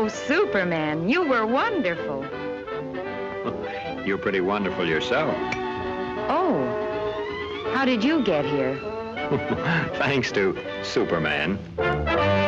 Oh, Superman, you were wonderful. You're pretty wonderful yourself. Oh, how did you get here? Thanks to Superman.